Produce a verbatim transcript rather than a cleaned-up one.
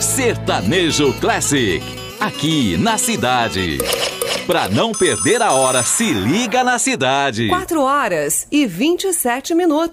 Sertanejo Classic, aqui na cidade. Pra não perder a hora, se liga na cidade. quatro horas e vinte e sete minutos.